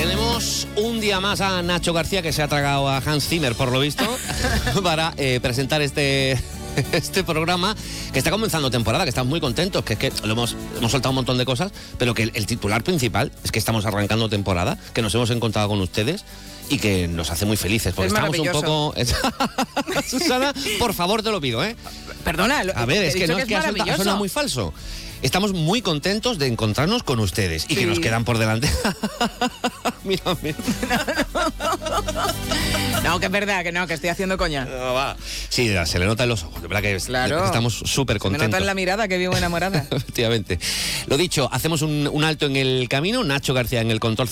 Tenemos un día más a Nacho García, que se ha tragado a Hans Zimmer, por lo visto, para presentar este programa, que está comenzando temporada, que estamos muy contentos, que es que hemos soltado un montón de cosas, pero que el titular principal es que estamos arrancando temporada, que nos hemos encontrado con ustedes y que nos hace muy felices, porque estamos un poco... Susana, por favor, te lo pido, ¿eh? Perdona, a ver, es que no es que ha sonado muy falso. Estamos muy contentos de encontrarnos con ustedes y que nos quedan por delante. Mírame. No, que es verdad, que estoy haciendo coña. No, va. Sí, se le nota en los ojos, de verdad que claro. Estamos súper contentos. Se me nota en la mirada que vivo enamorada. Efectivamente. Lo dicho, hacemos un alto en el camino. Nacho García en el control